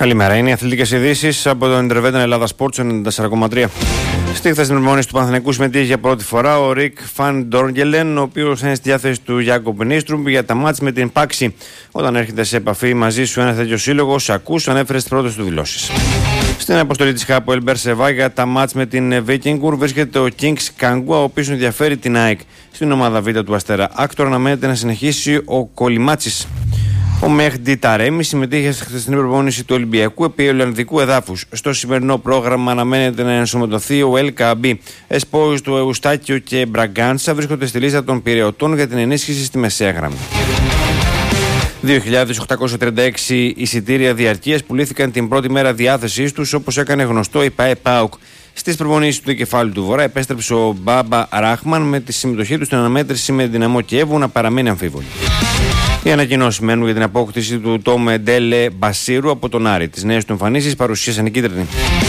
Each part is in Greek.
Καλημέρα. Είναι οι αθλητικές ειδήσεις από το Intervetten Ελλάδα Sports 94,3. Στη χθεσινή προπόνηση του Παναθηναϊκού συμμετείχε για πρώτη φορά ο Ρικ Φαν Ντόργκελεν, ο οποίος είναι στη διάθεση του Γιάκοπ Νίστρουμπ για τα μάτς με την Πάξη. Όταν έρχεται σε επαφή μαζί σου ένα τέτοιο σύλλογο, ακούς, ανέφερε στις πρώτες του δηλώσεις. Στην αποστολή της Χάποελ Μπερσεβά για τα μάτς με την Βίκινγκουρ βρίσκεται ο Κίνγκς Κάγκουα, ο οποίος ενδιαφέρει την ΑΕΚ. Στην ομάδα Β του Αστέρα Άκτορ αναμένεται να συνεχίσει ο Κολιμάτσης. Ο Μέχντι Ταρέμι συμμετείχε στη χθεσινή προπόνηση του Ολυμπιακού επί Ολλανδικού εδάφους. Στο σημερινό πρόγραμμα αναμένεται να ενσωματωθεί ο Ελ Καμπί. Εσπόους του Εουστάκιο και Μπραγκάντσα βρίσκονται στη λίστα των πειραιωτών για την ενίσχυση στη μεσαία γραμμή. 2.836 εισιτήρια διαρκείας πουλήθηκαν την πρώτη μέρα διάθεσής τους, όπως έκανε γνωστό η ΠΑΕ-ΠΑΟΚ. Στις προπονήσεις του κεφάλου του Βορρά επέστρεψε ο Μπάμπα Ράχμαν με τη συμμετοχή του στην αναμέτρηση με την Δυναμό Κιέβου να παραμένει αμφίβολη. Οι ανακοινώσεις μένουν για την απόκτηση του Τόμε Ντέλε Μπασίρου από τον Άρη. Τις νέες του εμφανίσεις παρουσίασαν οι κίτρινοι.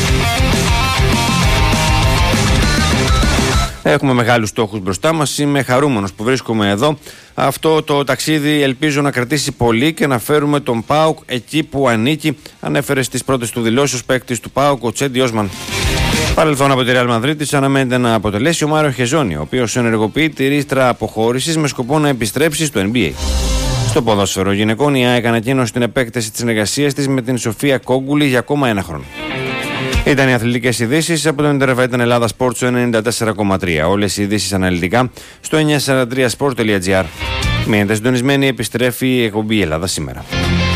Έχουμε μεγάλους στόχους μπροστά μας. Είμαι χαρούμενος που βρίσκομαι εδώ. Αυτό το ταξίδι ελπίζω να κρατήσει πολύ και να φέρουμε τον ΠΑΟΚ εκεί που ανήκει, ανέφερε στις πρώτες του δηλώσεις ο παίκτης του ΠΑΟΚ, ο Τσέντι Όσμαν. Παρελθόν από τη Ρεάλ Μαδρίτης αναμένεται να αποτελέσει ο Μάριο Χεζόνι, ο οποίος ενεργοποιεί τη ρήτρα αποχώρησης με σκοπό να επιστρέψει στο NBA. Στο ποδόσφαιρο γυναικών, η ΑΕΚ ανακοίνωσε την επέκταση της συνεργασίας της με την Σοφία Κόγκουλη για ακόμα ένα χρόνο. Ήταν οι αθλητικές ειδήσεις από το Intervetten Ελλάδα Sports 94,3. Όλες οι ειδήσεις αναλυτικά στο 943sport.gr. Μείνετε συντονισμένοι, επιστρέφει η εκπομπή Ελλάδα σήμερα.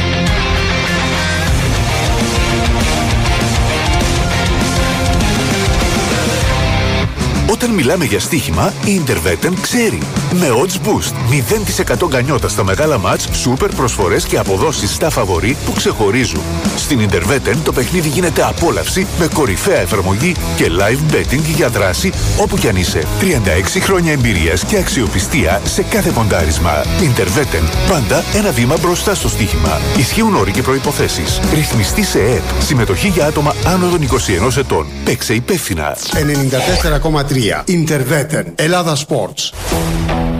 Όταν μιλάμε για στοίχημα, η Intervetten ξέρει. Με odds boost, 0% γκανιότα στα μεγάλα μάτς, σούπερ προσφορές και αποδόσεις στα φαβορί που ξεχωρίζουν. Στην Intervetten το παιχνίδι γίνεται απόλαυση με κορυφαία εφαρμογή και live betting για δράση όπου κι αν είσαι. 36 χρόνια εμπειρίας και αξιοπιστία σε κάθε ποντάρισμα. Intervetten, πάντα ένα βήμα μπροστά στο στοίχημα. Ισχύουν όροι και προϋποθέσεις. Ρυθμιστή σε ΕΕΠ. Συμμετοχή για άτομα άνω των 21 ετών. Παίξε υπεύθυνα. 94,3. Intervetten Ελλάδα Sports.